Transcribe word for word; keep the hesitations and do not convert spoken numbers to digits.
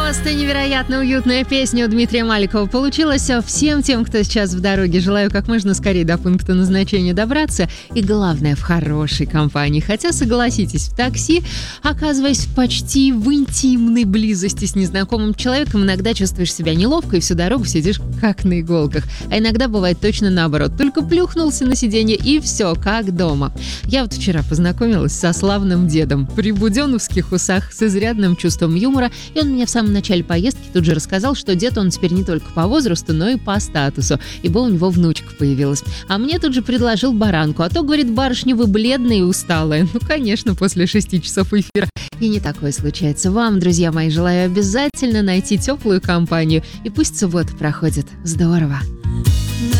Просто невероятно уютная песня у Дмитрия Маликова получилась. Всем тем, кто сейчас в дороге, желаю как можно скорее до пункта назначения добраться. И главное, в хорошей компании. Хотя, согласитесь, в такси, оказываясь почти в интимной близости с незнакомым человеком, иногда чувствуешь себя неловко и всю дорогу сидишь как на иголках. А иногда бывает точно наоборот. Только плюхнулся на сиденье и все, как дома. Я вот вчера познакомилась со славным дедом при буденовских усах, с изрядным чувством юмора, и он мне в самом начале поездки тут же рассказал, что дед он теперь не только по возрасту, но и по статусу, ибо у него внучка появилась. А мне тут же предложил баранку, а то, говорит, барышня, вы бледная и усталая. Ну, конечно, после шести часов эфира. И не такое случается. Вам, друзья мои, желаю обязательно найти теплую компанию, и пусть суббота проходит здорово.